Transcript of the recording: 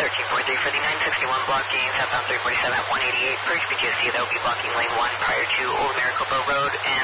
1343 for the 961 blocking southbound 347 at 188 for HPTSC. That will be blocking lane 1 prior to Old Maricopa Road and